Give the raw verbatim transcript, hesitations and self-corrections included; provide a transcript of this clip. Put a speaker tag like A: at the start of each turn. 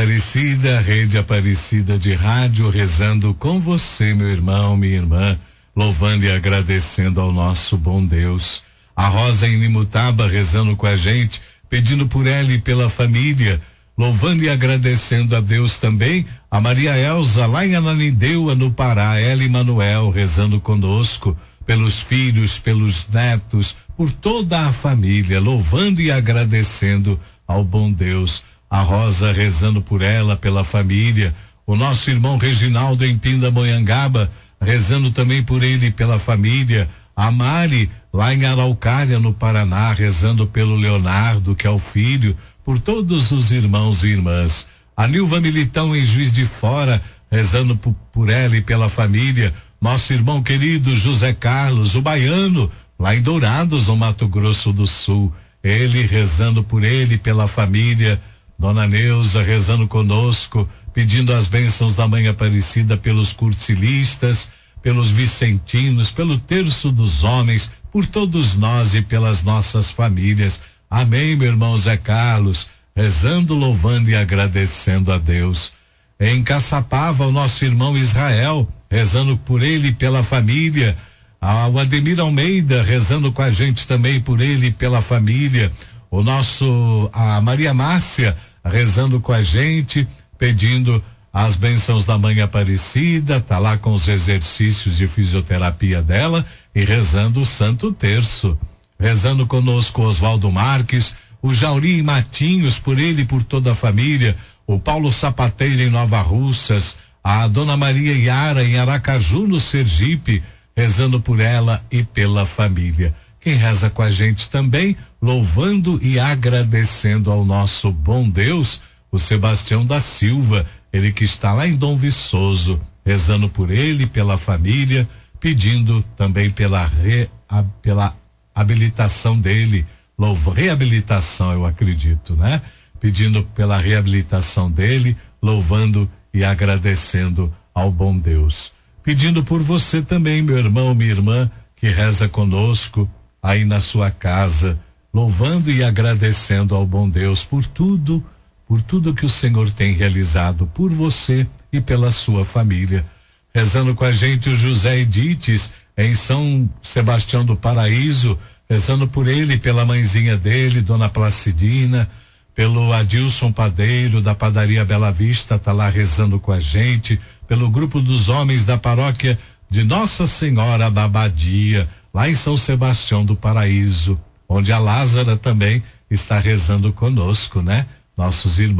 A: Aparecida, Rede Aparecida de Rádio, rezando com você, meu irmão, minha irmã, louvando e agradecendo ao nosso bom Deus. A Rosa em Nimutaba rezando com a gente, pedindo por ela e pela família, louvando e agradecendo a Deus também. A Maria Elza lá em Ananindeua, no Pará, ela e Manuel rezando conosco, pelos filhos, pelos netos, por toda a família, louvando e agradecendo ao bom Deus. A Rosa rezando por ela, pela família. O nosso irmão Reginaldo em Pindamonhangaba, rezando também por ele e pela família. A Mari, lá em Araucária, no Paraná, rezando pelo Leonardo, que é o filho, por todos os irmãos e irmãs. A Nilva Militão em Juiz de Fora, rezando por, por ela e pela família. Nosso irmão querido José Carlos, o baiano, lá em Dourados, no Mato Grosso do Sul. Ele rezando por ele e pela família. Dona Neuza rezando conosco, pedindo as bênçãos da Mãe Aparecida pelos cursilistas, pelos vicentinos, pelo terço dos homens, por todos nós e pelas nossas famílias. Amém, meu irmão Zé Carlos, rezando, louvando e agradecendo a Deus. Em Caçapava, o nosso irmão Israel, rezando por ele e pela família. O Ademir Almeida, rezando com a gente também por ele e pela família. O nosso, a Maria Márcia, rezando com a gente, pedindo as bênçãos da Mãe Aparecida, tá lá com os exercícios de fisioterapia dela e rezando o Santo Terço. Rezando conosco Oswaldo Marques, o Jauri Matinhos, por ele e por toda a família, o Paulo Sapateiro em Nova Russas, a Dona Maria Iara em Aracaju, no Sergipe, rezando por ela e pela família. Quem reza com a gente também, louvando e agradecendo ao nosso bom Deus, o Sebastião da Silva, ele que está lá em Dom Viçoso, rezando por ele, pela família, pedindo também pela, re, a, pela habilitação dele, louvo, reabilitação, eu acredito, né? Pedindo pela reabilitação dele, louvando e agradecendo ao bom Deus. Pedindo por você também, meu irmão, minha irmã, que reza conosco, aí na sua casa, louvando e agradecendo ao bom Deus por tudo, por tudo que o Senhor tem realizado por você e pela sua família. Rezando com a gente o José Edites em São Sebastião do Paraíso, rezando por ele e pela mãezinha dele, Dona Placidina, pelo Adilson Padeiro da Padaria Bela Vista, tá lá rezando com a gente, pelo grupo dos homens da paróquia de Nossa Senhora da Abadia, lá em São Sebastião do Paraíso, onde a Lázara também está rezando conosco, né? Nossos irmãos